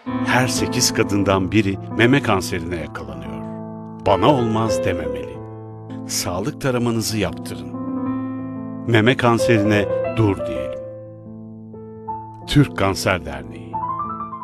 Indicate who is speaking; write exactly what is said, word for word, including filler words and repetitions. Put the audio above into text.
Speaker 1: her sekiz kadından biri meme kanserine yakalanıyor. Bana olmaz dememeli. Sağlık taramanızı yaptırın. Meme kanserine dur diyelim. Türk Kanser Derneği.